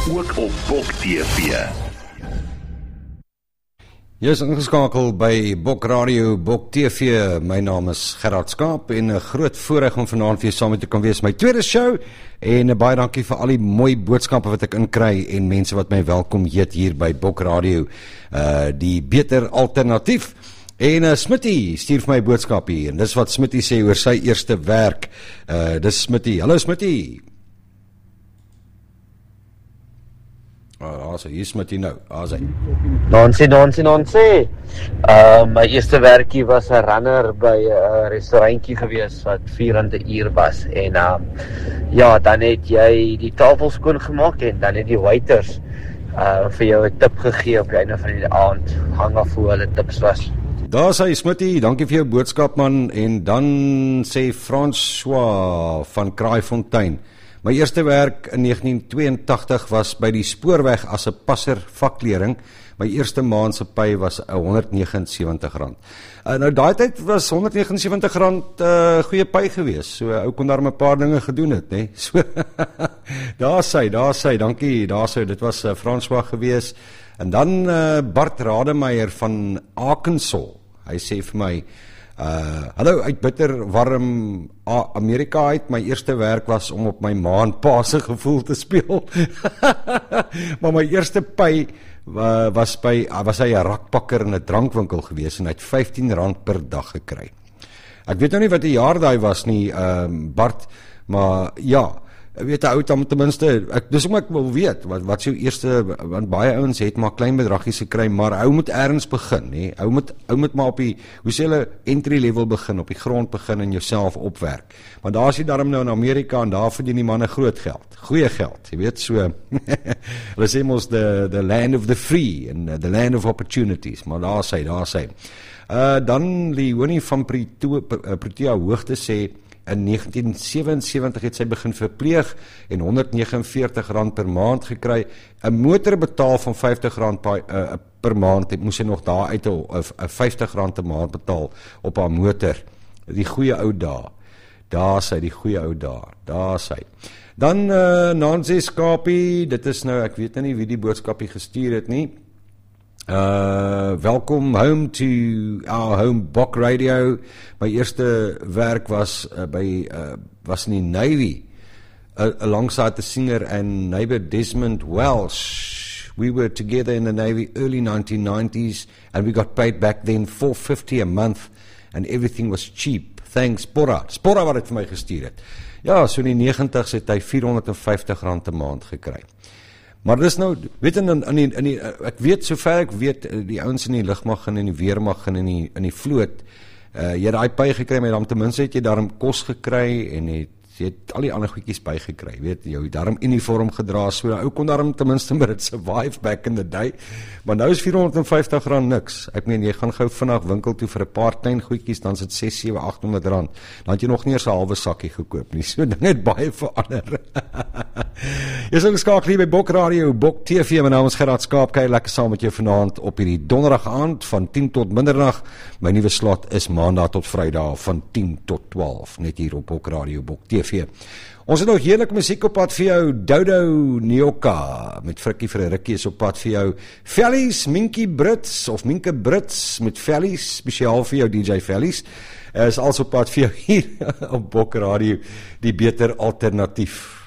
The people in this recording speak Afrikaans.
ook op Bok TV. Jy is ingeskakel by Bok Radio, Bok TV. My naam is Gerard Skaap en 'n groot voorreg om vanaand weer saam met te kan wees. My tweede show en baie dankie vir al die mooi boodskappe wat ek inkry en mense wat my welkom heet hier by Bok Radio, die beter alternatief. En Smitty stuur vir my boodskap hier en dis wat Smitty sê oor sy eerste werk. Dis Smitty. Hallo Smitty. So hier is Smitty nou. Nonsie. My eerste werkie was 'n runner by 'n restaurantjie gewees wat R4 'n uur was. En dan het jy die tafel skoon gemaak en dan het die waiters vir jou 'n tip gegee op die einde van die aand, hang af hoe hulle tips was. Daar sê Smitty, dankie vir jou boodskap man. En dan sê François van Kraaifontein: my eerste werk in 1982 was by die spoorweg as 'n passer vakleerling. My eerste maand se pay was R179. Nou daai tyd was R179 goeie pay gewees. So ou kon daar 'n paar dinge gedoen het, nê. So daar sê, dankie. Dit was François gewees. En dan Bart Rademeier van Arkansas. Hy sê vir my: hallo, uit bitter warm Amerika uit. My eerste werk was om op my ma en pa se gevoel te speel. Maar my eerste pay was hy 'n rakpakker in 'n drankwinkel gewees en hy het R15 per dag gekry. Ek weet nou nie wat die jaar daai was nie, Bart, maar ja, ek weet 'n ou dan ten minste, dis hoe ek wil weet, wat is jou eerste, want baie ouens het maar klein bedragies gekry, maar ou moet ergens begin, hè. Ou moet maar op die, hoe sê hulle, entry level begin, op die grond begin en jouself opwerk. Maar daar is jy daarom nou in Amerika en daar verdien die manne groot geld, goeie geld, jy weet, so, hulle sê mos the land of the free and the land of opportunities, maar daar sê. Dan Leonie van Protea Hoogte sê, in 1977 het sy begin verpleeg en R149 per maand gekry. 'n motor betaal van R50 per maand, moes sy nog daar uit R50 'n maand betaal op haar motor. Die goeie ou dae. Daar sy. Dan Nancy Skapie, dit is nou, ek weet nie wie die boodskapie gestuur het nie. Welcome home to our home Bok Radio. My eerste werk was was in die Navy, alongside the singer and neighbor Desmond Welsh. We were together in the Navy early 1990s and we got paid back then $450 a month and everything was cheap. Thanks Sporra wat het vir my gestuur het. Ja, so in die 90's het hy R450 'n maand gekry. Maar dis nou, weet jy, ek weet, sover ek weet, die ouens in die lugmag en in die weermag en in die vloot, jy het daai pay gekry, maar dan ten minste het jy daarom kos gekry en jy het al die ander goedjies bygekry, weet jy, daarom uniform gedra, so ou kon daarom ten minste maar dit survive back in the day. Maar nou is R450 niks. Ek meen, jy gaan gou vinnig winkel toe vir 'n paar klein goedjies, dan is dit R600, R700, R800. Dan het jy nog nie eens 'n halwe sakkie gekoop nie. So dinge het baie verander. Jy is ingeskakel hier by Bok Radio, Bok TV. My naam is Gerard Skaap. Kyk lekker saam met jou vanaand op hierdie donderdag aand van 10 tot middernag. My nuwe slot is maandag tot Vrydag van 10 tot 12, net hier op Bok Radio, Bok TV. Ons het nog heerlike musiek op pad vir jou. Dodo Nyoka met Frikkie vir 'n rukkie is op pad vir jou. Vellies, Minkie Brits of Minke Brits met Vellies, spesiaal vir jou DJ Vellies. Is also op pad vir jou hier op Bok Radio, die beter alternatief.